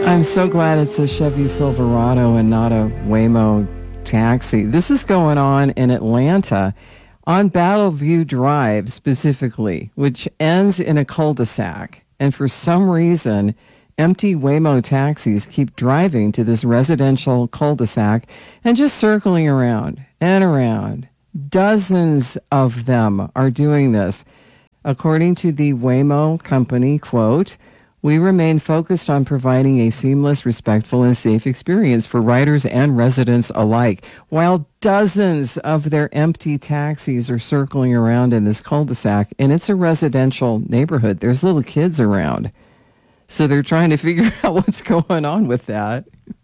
I'm so glad it's a Chevy Silverado and not a Waymo taxi. This is going on in Atlanta on Battleview Drive specifically, which ends in a cul-de-sac. And for some reason, empty Waymo taxis keep driving to this residential cul-de-sac and just circling around and around. Dozens of them are doing this. According to the Waymo company, quote, "We remain focused on providing a seamless, respectful, and safe experience for riders and residents alike." While dozens of their empty taxis are circling around in this cul-de-sac, and it's a residential neighborhood, there's little kids around. So they're trying to figure out what's going on with that.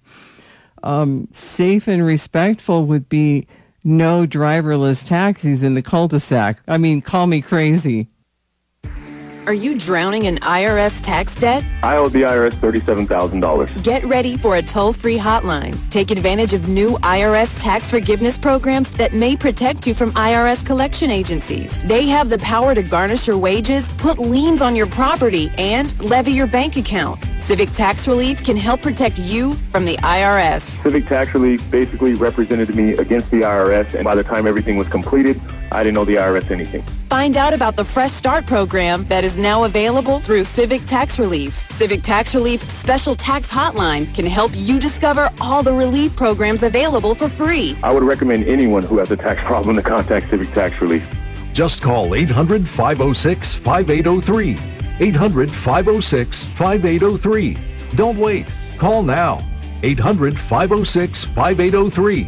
Safe and respectful would be no driverless taxis in the cul-de-sac. I mean, call me crazy. Are you drowning in IRS tax debt? I owe the IRS $37,000. Get ready for a toll-free hotline. Take advantage of new IRS tax forgiveness programs that may protect you from IRS collection agencies. They have the power to garnish your wages, put liens on your property, and levy your bank account. Civic Tax Relief can help protect you from the IRS. Civic Tax Relief basically represented me against the IRS, and by the time everything was completed, I didn't owe the IRS anything. Find out about the Fresh Start program that is now available through Civic Tax Relief. Civic Tax Relief's special tax hotline can help you discover all the relief programs available for free. I would recommend anyone who has a tax problem to contact Civic Tax Relief. Just call 800-506-5803. 800-506-5803. Don't wait. Call now. 800-506-5803.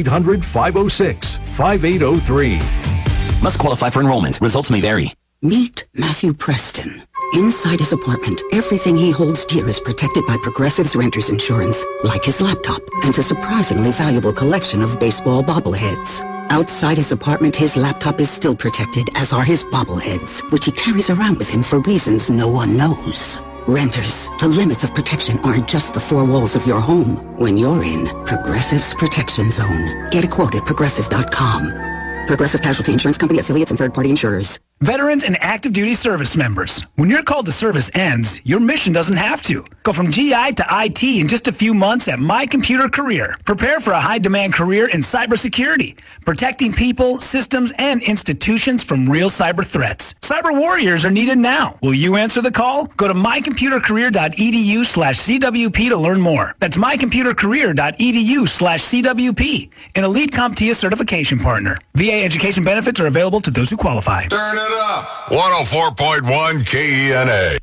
800-506-5803. Must qualify for enrollment. Results may vary. Meet Matthew Preston. Inside his apartment, everything he holds dear is protected by Progressive's Renter's Insurance, like his laptop and a surprisingly valuable collection of baseball bobbleheads. Outside his apartment, his laptop is still protected, as are his bobbleheads, which he carries around with him for reasons no one knows. Renters, the limits of protection aren't just the four walls of your home. When you're in Progressive's Protection Zone, get a quote at Progressive.com. Progressive Casualty Insurance Company, affiliates, and third-party insurers. Veterans and active duty service members, when your call to service ends, your mission doesn't have to. Go from GI to IT in just a few months at My Computer Career. Prepare for a high-demand career in cybersecurity, protecting people, systems, and institutions from real cyber threats. Cyber warriors are needed now. Will you answer the call? Go to mycomputercareer.edu/CWP to learn more. That's mycomputercareer.edu/CWP, an elite CompTIA certification partner. VA education benefits are available to those who qualify. Turn it up. 104.1 KENA.